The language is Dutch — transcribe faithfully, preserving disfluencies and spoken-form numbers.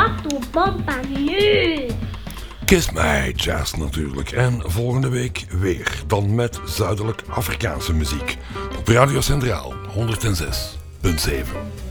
Bato Bamba nu. Kiss My Jazz natuurlijk. En volgende week weer. Dan met Zuidelijk Afrikaanse muziek. Op Radio Centraal honderd zes punt zeven.